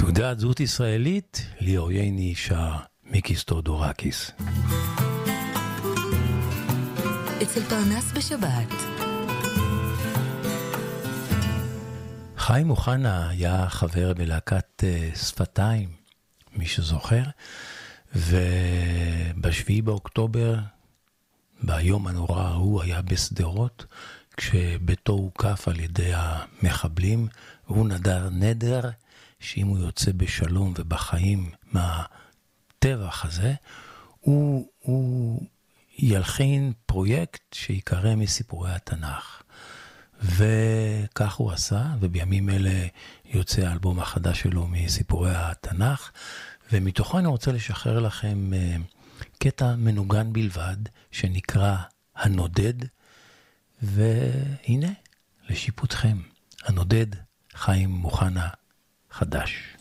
תעודת זהות ישראלית, ליאור ייני שר מיקיס תודורקיס. אצל פרנס בשבת. חיים אוחנה היה חבר בלהקת שפתיים, מי שזוכר, ובשביעי באוקטובר, ביום הנורא הוא היה בסדרות, כשביתו הוקף על ידי המחבלים, והוא נדר שאם הוא יוצא בשלום ובחיים מהטבח הזה, הוא ילחין פרויקט שיקרא מסיפורי התנ"ך. וכך הוא עשה, ובימים אלה יוצא האלבום החדש שלו מסיפורי התנ"ך, ומתוכו אני רוצה לשחרר לכם קטע מנוגן בלבד, שנקרא הנודד, והנה, לשיפוטכם, הנודד חיים אוחנה חדש.